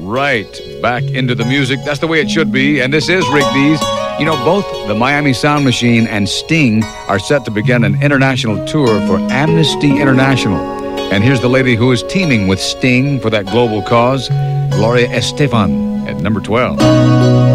right. Back into the music. That's the way it should be. And this is Rick Dees. You know, both the Miami Sound Machine and Sting are set to begin an international tour for Amnesty International. And here's the lady who is teaming with Sting for that global cause, Gloria Estefan, at number 12.